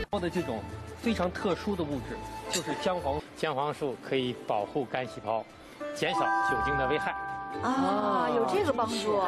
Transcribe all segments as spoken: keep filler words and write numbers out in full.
说的这种非常特殊的物质就是姜黄。 姜黄素可以保护肝细胞，减少酒精的危害。 啊，有这个帮助。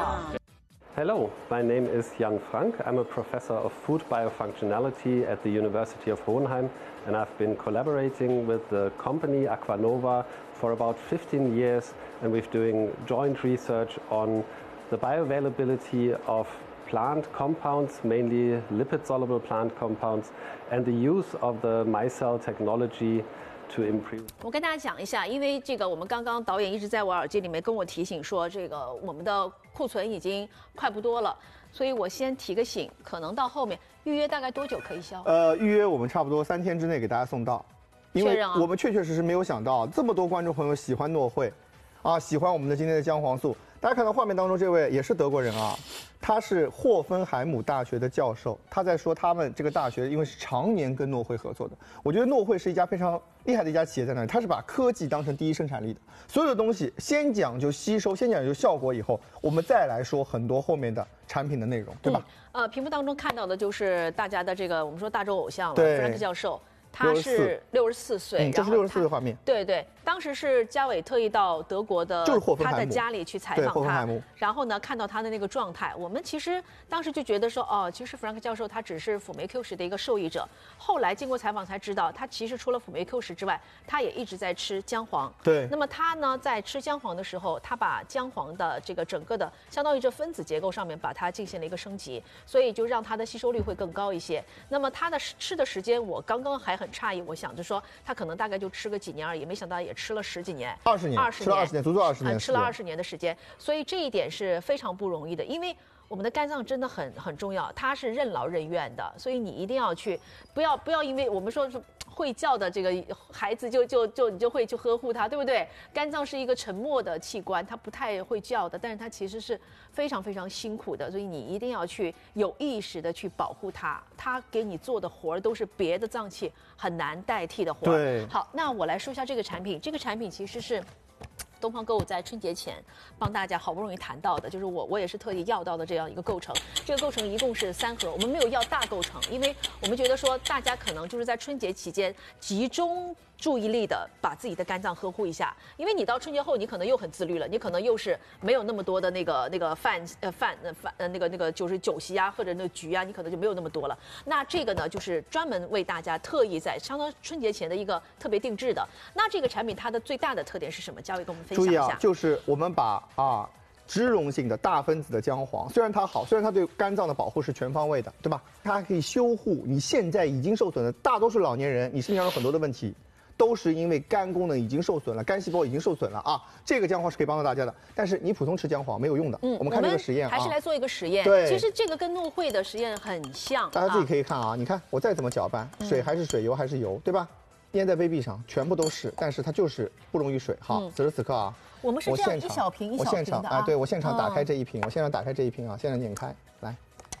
Hello, my name is Jan Frank. I'm a professor of food biofunctionality at the University of Hohenheim, and I've been collaborating with the company Aquanova for about fifteen years, and we're doing joint research on the bioavailability of plant compounds, mainly lipid-soluble plant compounds, and the use of the micelle technology to improve. 我跟大家讲一下，因为这个我们刚刚导演一直在我耳机里面跟我提醒说，这个我们的库存已经快不多了，所以我先提个醒，可能到后面预约大概多久可以销？ 呃，预约我们差不多三天之内给大家送到，因为我们确确实实没有想到这么多观众朋友喜欢诺惠，啊，喜欢我们的今天的姜黄素。大家看到画面当中这位也是德国人啊，他是霍芬海姆大学的教授，他在说他们这个大学因为是常年跟诺惠合作的。我觉得诺惠是一家非常厉害的一家企业在那里，他是把科技当成第一生产力的，所有的东西先讲究吸收，先讲究效果，以后我们再来说很多后面的产品的内容，对吧？ 嗯、呃，屏幕当中看到的就是大家的这个我们说大洲偶像了，弗兰克教授。他是六十四岁， 嗯，这是六十四岁的画面。 对对，当时是嘉伟特意到德国的他的家里去采访他，然后呢看到他的那个状态，我们其实当时就觉得说，哦，其实弗兰克教授他只是辅酶 Q 十的一个受益者。后来经过采访才知道，他其实除了辅酶 Q 十之外，他也一直在吃姜黄。 对。 那么他呢在吃姜黄的时候，他把姜黄的这个整个的相当于这分子结构上面把它进行了一个升级，所以就让它的吸收率会更高一些。那么他的吃的时间，我刚刚还很诧异，我想着说他可能大概就吃个几年而已，没想到也吃了十几年， 二十年， 二十年，吃了二十年，足足二十年、 嗯，吃了二十年的时间，所以这一点是非常不容易的，因为我们的肝脏真的很很重要，它是任劳任怨的，所以你一定要去，不要不要因为我们说是会叫的这个孩子就就就你就会去呵护他，对不对？肝脏是一个沉默的器官，它不太会叫的，但是它其实是非常非常辛苦的，所以你一定要去有意识的去保护它，它给你做的活儿都是别的脏器很难代替的活儿。 对， 好，那我来说一下这个产品，这个产品其实是东方购物在春节前帮大家好不容易谈到的，就是我我也是特意要到的这样一个构成。这个构成一共是三盒，我们没有要大构成，因为我们觉得说大家可能就是在春节期间集中注意力的把自己的肝脏呵护一下，因为你到春节后你可能又很自律了，你可能又是没有那么多的那个那个饭呃饭呃饭呃那个那个就是酒席啊或者那个局啊，你可能就没有那么多了。那这个呢就是专门为大家特意在相当春节前的一个特别定制的。那这个产品它的最大的特点是什么？嘉伟跟我们分享一下。 注意啊，就是我们把啊。脂溶性的大分子的姜黄，虽然它好，虽然它对肝脏的保护是全方位的，对吧？它还可以修护你现在已经受损的大多数老年人，你身上有很多的问题，都是因为肝功能已经受损了，肝细胞已经受损了啊。这个姜黄是可以帮到大家的，但是你普通吃姜黄没有用的。嗯，我们看这个实验啊， 还是来做一个实验。 对， 其实这个跟诺惠的实验很像。 大家自己可以看啊，你看我再怎么搅拌，水还是水，油还是油，对吧？粘在杯壁上，全部都是，但是它就是不溶于水。好，此时此刻啊。 我们是这样一小瓶一小瓶的啊。 我现场哎，对我现场打开这一瓶，我现场打开这一瓶啊，现在拧开来，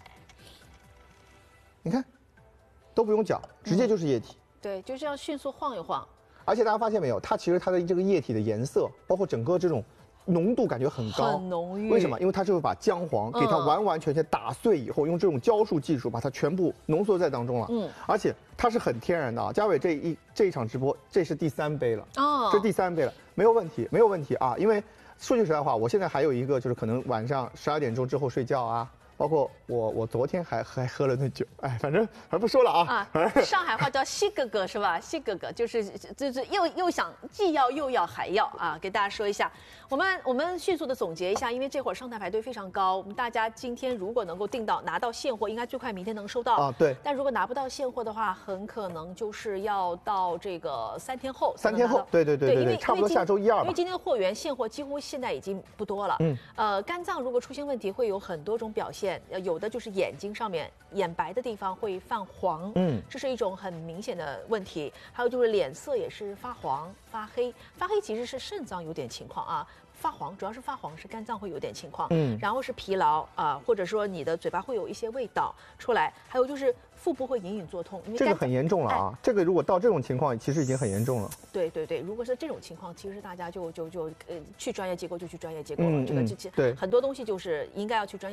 你看，都不用搅，直接就是液体。 对，就这样迅速晃一晃。 而且大家发现没有，它其实它的这个液体的颜色，包括整个这种浓度感觉很高， 很浓郁。 为什么？因为它就是把姜黄给它完完全全打碎以后，用这种浇筑技术把它全部浓缩在当中了。嗯，而且它是很天然的啊。嘉伟这一这一场直播，这是第三杯了。哦，这第三杯了。没有问题，没有问题啊！因为说句实在话，我现在还有一个，就是可能晚上十二点钟之后睡觉啊，包括我，我昨天还还喝了那酒，哎，反正还不说了啊。 啊，上海话叫西哥哥是吧？西哥哥就是就是又又想既要又要还要啊！给大家说一下，我们我们迅速的总结一下，因为这会儿上台排队非常高，我们大家今天如果能够订到拿到现货，应该最快明天能收到啊。对。 但如果拿不到现货的话，很可能就是要到这个三天后。 三天后，对对对对对，差不多下周一二吧。 因为今天货源现货几乎现在已经不多了。嗯。呃，肝脏如果出现问题，会有很多种表现。有的就是眼睛上面眼白的地方会泛黄，嗯，这是一种很明显的问题。还有就是脸色也是发黄、发黑，发黑其实是肾脏有点情况啊。发黄主要是发黄是肝脏会有点情况，嗯，然后是疲劳啊、呃，或者说你的嘴巴会有一些味道出来，还有就是腹部会隐隐作痛，因为这个很严重了啊！哎、这个如果到这种情况，其实已经很严重了。 对对对，如果是这种情况，其实大家就就就呃去专业机构就去专业机构了，嗯、这个这这、 对很多东西就是应该要去专业。